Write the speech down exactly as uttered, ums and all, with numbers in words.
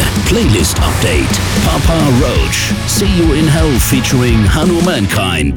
Playlist Update. Papa Roach. See You in Hell featuring Hanu Mankind.